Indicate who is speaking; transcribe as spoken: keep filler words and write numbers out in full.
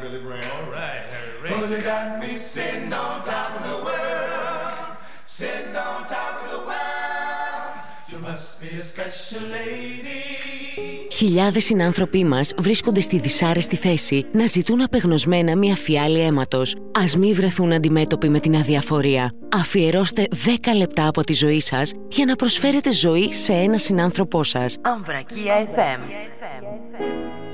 Speaker 1: Billy Brown. All right, Harry. Cause you got me sitting on top of the world, sitting on top of the world. You must be a special lady.
Speaker 2: Χιλιάδες συνάνθρωποι μας βρίσκονται στη δυσάρεστη θέση να ζητούν απεγνωσμένα μια φιάλη αίματος. Ας μη βρεθούν αντιμέτωποι με την αδιαφορία. Αφιερώστε δέκα λεπτά από τη ζωή σας για να προσφέρετε ζωή σε ένα συνάνθρωπό σας. Αμβρακία εφ εμ.